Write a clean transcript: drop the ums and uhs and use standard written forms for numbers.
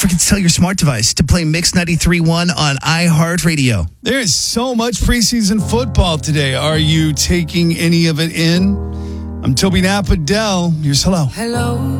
forget to tell your smart device to play Mix 93.1 on iHeartRadio. There is so much preseason football today. Are you taking any of it in? I'm Toby Napadell. Here's hello. Hello.